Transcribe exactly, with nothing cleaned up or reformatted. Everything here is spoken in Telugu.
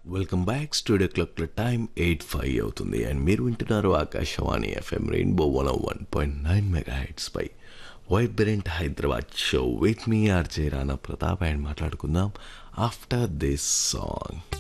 Welcome back studio clock time eight five అవుతుంది అండ్ మీరు వింటున్నారు Akashvani FM rainbow one one point nine mega heads pi vibrant Hyderabad show with me RJ Rana Pratap and మాట్లాడుకుందాం ఆఫ్టర్ దిస్ సాంగ్.